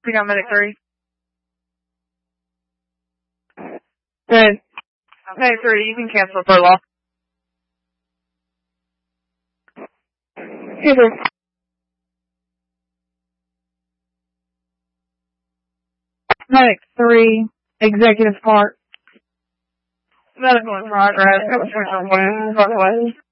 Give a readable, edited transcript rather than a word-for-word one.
We got medic 3. Good. Medic 3, you can cancel furlough. Either. Medic 3, executive part. Medical in progress.